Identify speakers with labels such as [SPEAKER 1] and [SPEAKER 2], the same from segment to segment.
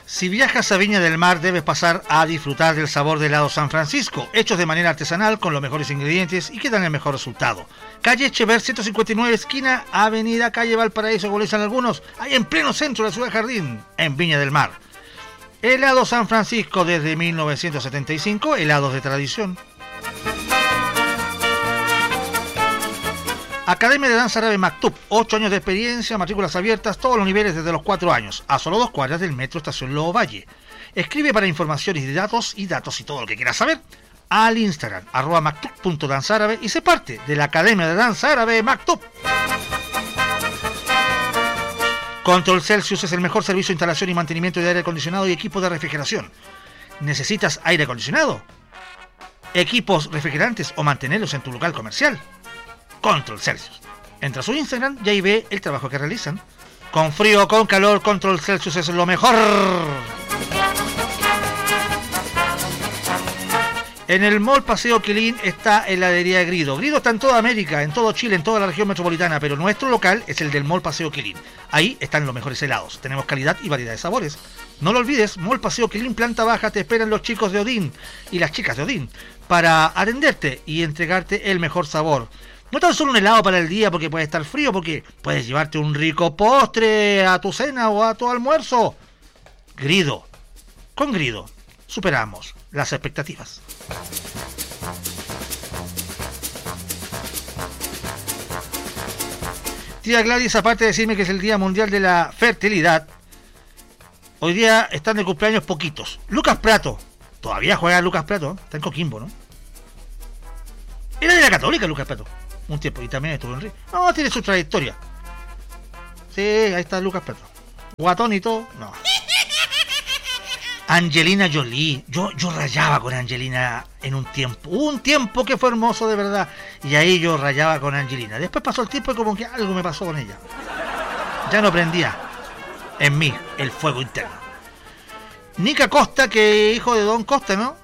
[SPEAKER 1] Si viajas a Viña del Mar, debes pasar a disfrutar del sabor de helado San Francisco, hechos de manera artesanal con los mejores ingredientes y que dan el mejor resultado. Calle Echever 159, esquina Avenida Calle Valparaíso, como le dicen algunos, ahí en pleno centro de la ciudad de Jardín, en Viña del Mar. Helado San Francisco desde 1975, helados de tradición. Academia de Danza Árabe Maktub, 8 años de experiencia, matrículas abiertas, todos los niveles desde los 4 años, a solo 2 cuadras del Metro Estación Lobo Valle. Escribe para informaciones y datos y todo lo que quieras saber al Instagram, @maktub.danzaárabe y sé parte de la Academia de Danza Árabe Maktub. Control Celsius es el mejor servicio de instalación y mantenimiento de aire acondicionado y equipo de refrigeración. ¿Necesitas aire acondicionado? ¿Equipos refrigerantes o mantenerlos en tu local comercial? Control Celsius. Entra a su Instagram y ahí ve el trabajo que realizan. Con frío o con calor, Control Celsius es lo mejor. En el Mall Paseo Quilín está heladería Grido. Grido está en toda América, en todo Chile, en toda la región metropolitana, pero nuestro local es el del Mall Paseo Quilín. Ahí están los mejores helados. Tenemos calidad y variedad de sabores. No lo olvides, Mall Paseo Quilín, planta baja, te esperan los chicos de Odín y las chicas de Odín para atenderte y entregarte el mejor sabor. No tan solo un helado para el día porque puede estar frío, porque puedes llevarte un rico postre a tu cena o a tu almuerzo. Grido. Con Grido superamos las expectativas. Tía Gladys, aparte de decirme que es el Día Mundial de la Fertilidad, hoy día están de cumpleaños poquitos. Lucas Prato. Todavía juega Lucas Prato, está en Coquimbo, ¿no? Era de la Católica Lucas Prato un tiempo y también estuvo en Río. No, tiene su trayectoria. Sí, ahí está Lucas Prato. Guatón y todo, no. Angelina Jolie. Yo rayaba con Angelina en un tiempo. Hubo un tiempo que fue hermoso de verdad. Y ahí yo rayaba con Angelina. Después pasó el tiempo y como que algo me pasó con ella. Ya no prendía en mí el fuego interno. Nica Costa, que hijo de Don Costa, ¿no?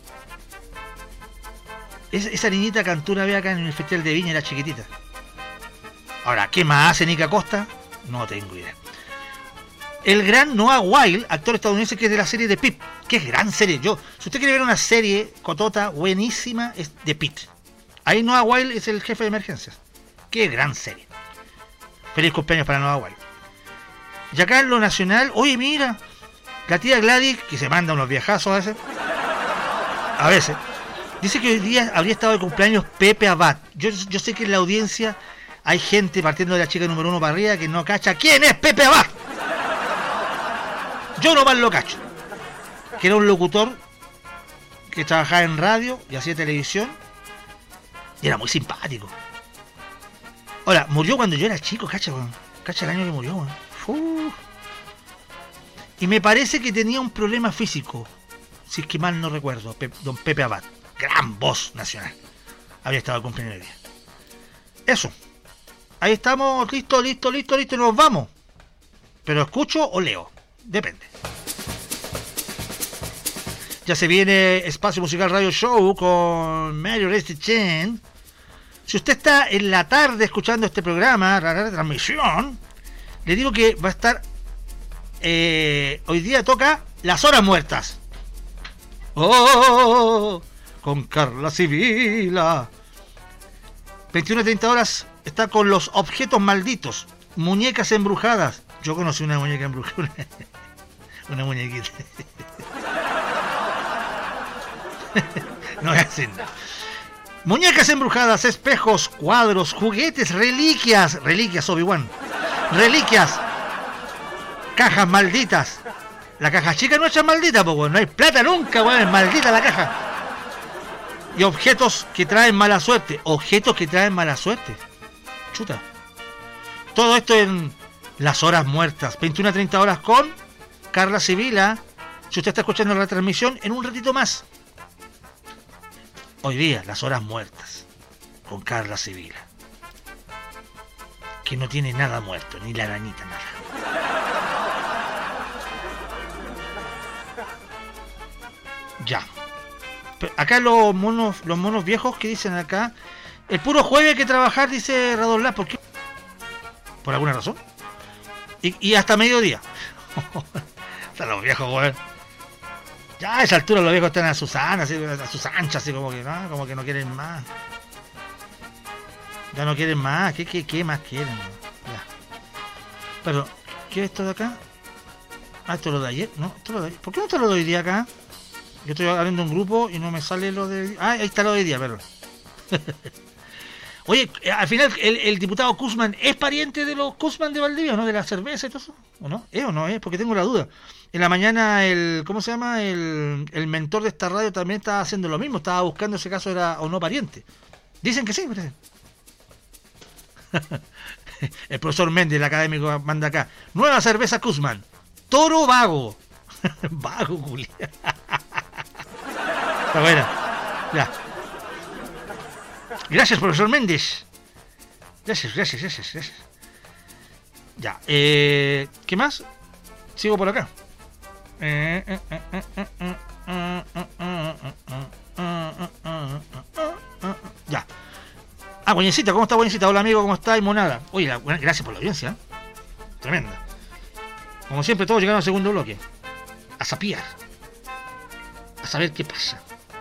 [SPEAKER 1] Esa niñita cantó una vez acá en el Festival de Viña, era chiquitita. Ahora, ¿qué más hace Nica Costa? No tengo idea. El gran Noah Wyle, actor estadounidense que es de la serie de Pip. Qué gran serie. Si usted quiere ver una serie cotota buenísima, es de Pip. Ahí Noah Wyle es el jefe de emergencias. Qué gran serie. Feliz cumpleaños para Noah Wyle. Y acá en lo nacional, oye mira, la tía Gladys, que se manda unos viajazos a veces, dice que hoy día habría estado de cumpleaños Pepe Abad. Yo sé que en la audiencia hay gente partiendo de la chica número 1 para arriba que no cacha quién es Pepe Abad. Yo nomás lo cacho. Que era un locutor que trabajaba en radio y hacía televisión y era muy simpático. Ahora, murió cuando yo era chico, cacha el año que murió. Y me parece que tenía un problema físico, si es que mal no recuerdo, don Pepe Abad. Gran voz nacional. Había estado el cumpleaños de día. Eso. Ahí estamos, listo, y nos vamos. Pero escucho o leo. Depende. Ya se viene Espacio Musical Radio Show con Mario Chen. Si usted está en la tarde escuchando este programa, la transmisión, le digo que va a estar... hoy día toca Las Horas Muertas. Con Carla Sibila. 21:30 está con Los Objetos Malditos. Muñecas embrujadas. Yo conocí una muñeca embrujada. Una muñequita. No voy a decir nada. Muñecas embrujadas, espejos, cuadros, juguetes, reliquias, Obi-Wan. Reliquias. Cajas malditas. La caja chica no es maldita, pues no hay plata nunca, weón, es maldita la caja. Y objetos que traen mala suerte. Chuta. Todo esto en Las Horas Muertas. 21:30 con Carla Sibila. Si usted está escuchando la transmisión, en un ratito más. Hoy día, Las Horas Muertas con Carla Sibila. Que no tiene nada muerto, ni la arañita, nada. Ya. Acá los monos viejos que dicen acá, el puro jueves hay que trabajar, dice Radolá. ¿Por qué? ¿Por alguna razón? Y hasta mediodía. Están los viejos, weón. Ya a esa altura los viejos están a sus anchas, así como que no, quieren más. Ya no quieren más. ¿Qué más quieren? Ya. Pero, ¿qué es esto de acá? Ah, esto es lo de ayer. No, esto es lo de ayer. ¿Por qué no está lo de hoy día acá? Yo estoy abriendo un grupo y no me sale lo de... Ah, ahí está lo de hoy día, perdón. Oye, al final el diputado Kuzman es pariente de los Kuzman de Valdivia, ¿no? De la cerveza y todo eso. ¿O no? ¿Es o no es? Porque tengo la duda. En la mañana ¿cómo se llama? El mentor de esta radio también estaba haciendo lo mismo. Estaba buscando ese caso era o no pariente. Dicen que sí, parece. El profesor Méndez, el académico, manda acá. Nueva cerveza Kuzman. Toro Vago. Vago, Julia. Está buena. Ya. Gracias, profesor Méndez. Gracias. Ya. ¿Qué más? Sigo por acá. Ya. Ah, Guañecita, ¿cómo está Guañecita? Hola amigo, ¿cómo está? Y monada. Oye, gracias por la audiencia, ¿eh? Tremenda. Como siempre, todos llegaron al segundo bloque. A sapiar. A saber qué pasa.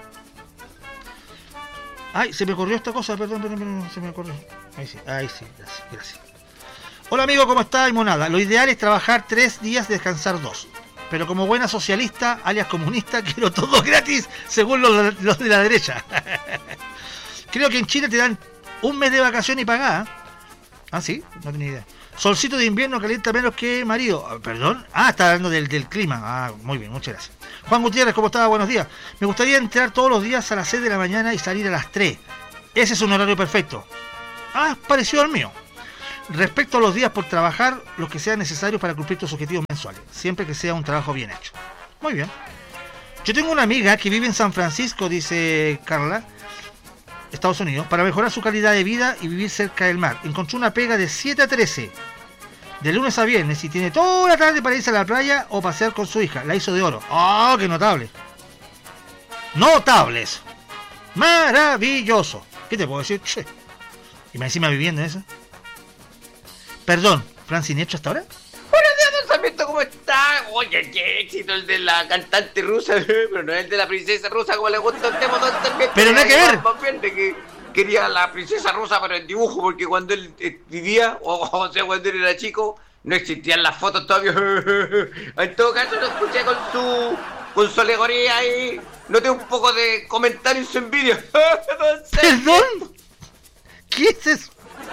[SPEAKER 1] Ay, se me corrió esta cosa, perdón, se me corrió. Ahí sí, gracias. Hola amigo, ¿cómo está? Y monada. Lo ideal es trabajar 3 días y descansar 2. Pero como buena socialista, alias comunista, quiero todo gratis, según los de la derecha. Creo que en Chile te dan 1 mes de vacaciones y pagada. Ah, sí, no tenía idea. Solcito de invierno calienta menos que marido. ¿Perdón? Ah, está hablando del clima. Ah, muy bien, muchas gracias. Juan Gutiérrez, ¿cómo está? Buenos días. Me gustaría entrar todos los días a las 6 de la mañana y salir a las 3. Ese es un horario perfecto. Ah, parecido al mío. Respecto a los días por trabajar, los que sean necesarios para cumplir tus objetivos mensuales, siempre que sea un trabajo bien hecho. Muy bien. Yo tengo una amiga que vive en San Francisco, dice Carla, Estados Unidos, para mejorar su calidad de vida y vivir cerca del mar. Encontró una pega de 7 a 13, de lunes a viernes, y tiene toda la tarde para irse a la playa o pasear con su hija. La hizo de oro. ¡Oh, qué notable! ¡Notable eso! ¡Maravilloso! ¿Qué te puedo decir? Che. Y me encima viviendo en eso. Perdón, ¿Fran Siniestro hasta ahora?
[SPEAKER 2] Buenos días, don Sarmiento, ¿cómo está? Oye, qué éxito el de la cantante rusa, pero no el de la princesa rusa como le gusta el tema, don Sarmiento.
[SPEAKER 1] Pero nada que ver.
[SPEAKER 2] Más bien de que quería la princesa rusa pero en dibujo, porque cuando él vivía, o sea, cuando él era chico, no existían las fotos todavía. En todo caso, lo escuché con su alegoría y noté un poco de comentarios en vídeo.
[SPEAKER 1] ¿Perdón? ¿Qué es eso?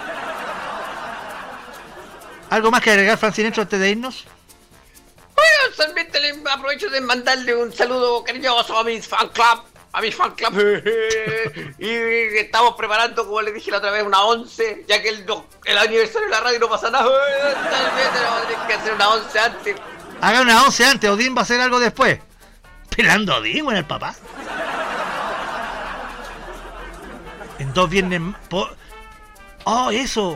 [SPEAKER 1] ¿Algo más que agregar, Fran Siniestro, antes de irnos?
[SPEAKER 2] Bueno, Sarmiento, le aprovecho de mandarle un saludo cariñoso a mis fan club. Y estamos preparando, como les dije la otra vez, una 11, ya que el aniversario de la radio no pasa nada. Tenemos que hacer una 11 antes.
[SPEAKER 1] Hagan una 11 antes, Odín va a hacer algo después. Pelando a Odín, bueno, el papá. En 2 viernes... ¡Oh, eso!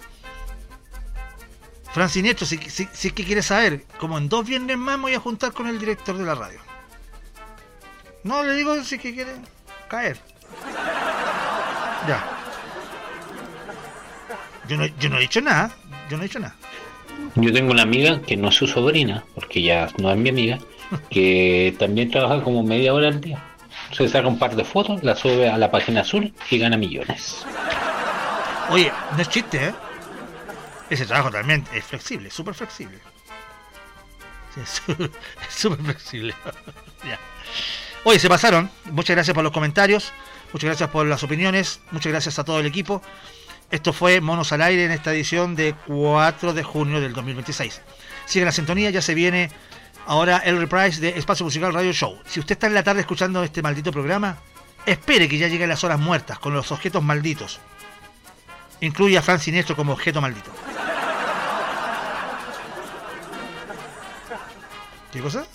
[SPEAKER 1] Fran Siniestro, si es que quieres saber, como en 2 viernes más me voy a juntar con el director de la radio. No, le digo si es que quiere caer. Ya. Yo no he dicho nada.
[SPEAKER 3] Yo tengo una amiga que no es su sobrina, porque ya no es mi amiga, que también trabaja como media hora al día. Se saca un par de fotos, la sube a la página azul y gana millones.
[SPEAKER 1] Oye, no es chiste, ¿eh? Ese trabajo también es flexible, súper flexible. Sí, es súper flexible. Ya. Oye, se pasaron. Muchas gracias por los comentarios. Muchas gracias por las opiniones. Muchas gracias a todo el equipo. Esto fue Monos al Aire en esta edición de 4 de junio del 2026. Sigue la sintonía, ya se viene ahora el reprise de Espacio Musical Radio Show. Si usted está en la tarde escuchando este maldito programa, espere que ya lleguen las horas muertas con los objetos malditos. Incluye a Fran Siniestro como objeto maldito. ¿Qué cosa?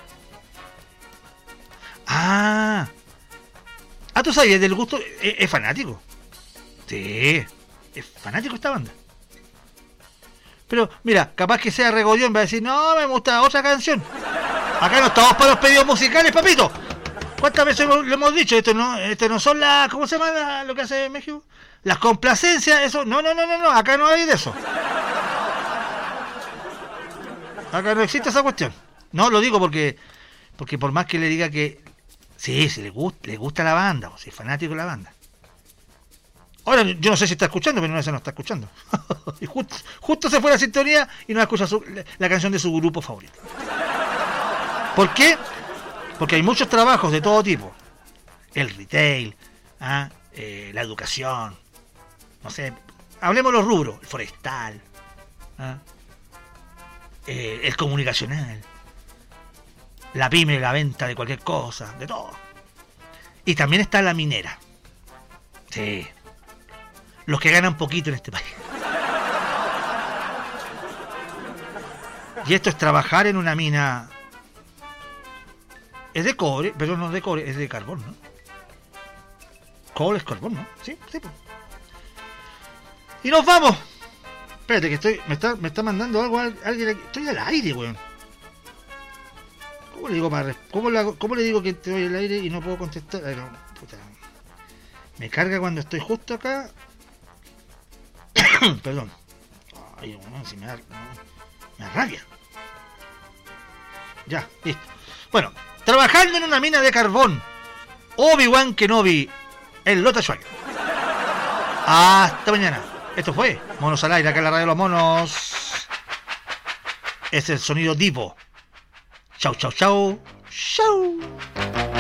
[SPEAKER 1] Ah, ¿tú sabías del gusto? Es fanático. Sí, es fanático esta banda. Pero, mira, capaz que sea regodión, va a decir, no, me gusta otra canción. Acá no estamos para los pedidos musicales, papito. ¿Cuántas veces lo hemos dicho? Esto no son las, ¿cómo se llama lo que hace México? Las complacencias, eso, no, acá no hay de eso. Acá no existe esa cuestión. No, lo digo porque por más que le diga que sí, le gusta la banda, o si es fanático de la banda. Ahora, yo no sé si está escuchando, pero no se nos está escuchando. Y justo se fue la sintonía y no escucha la canción de su grupo favorito. ¿Por qué? Porque hay muchos trabajos de todo tipo. El retail, la educación, no sé, hablemos de los rubros, el forestal, el comunicacional, la pyme, la venta de cualquier cosa, de todo. Y también está la minera. Sí. Los que ganan poquito en este país. Y esto es trabajar en una mina. Es de cobre, pero no de cobre, es de carbón, ¿no? Cobre es carbón, ¿no? Sí, pues. Y nos vamos. Espérate, que me está mandando algo alguien aquí. Estoy al aire, weón. ¿Cómo le digo cómo le digo que estoy al aire y no puedo contestar? Ay, no, puta. Me carga cuando estoy justo acá. Perdón. Ay, bueno, si me da rabia. Ya, listo. Bueno, trabajando en una mina de carbón. Obi-Wan Kenobi, el Lota Schwager. Hasta mañana. Esto fue Monos al Aire, acá en la radio de los monos. Es el sonido tipo. Chau, chau, chau. Chau.